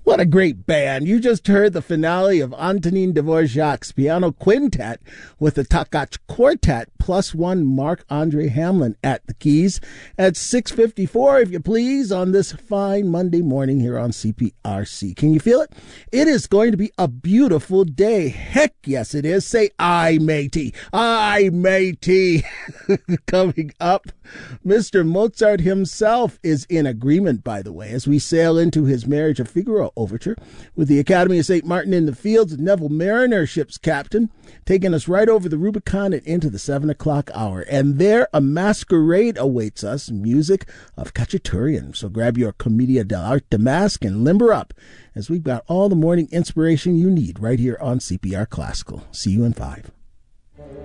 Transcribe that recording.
What a great band. You just heard the finale of Antonin Dvorak's piano quintet with the Takach Quartet plus one Marc-Andre Hamelin at the keys at 6:54, if you please, on this fine Monday morning here on CPRC. Can you feel it? It is going to be a beautiful day. Heck yes, it is. Say, aye, matey. Aye, matey. Coming up, Mr. Mozart himself is in agreement, by the way, as we sail into his Marriage of Figaro overture with the Academy of St. Martin in the Fields. Neville Mariner, ship's captain, taking us right over the Rubicon and into the 7 o'clock hour. And there a masquerade awaits us, music of Khachaturian. So grab your Commedia dell'arte mask and limber up, as we've got all the morning inspiration you need right here on CPR Classical. See you in 5.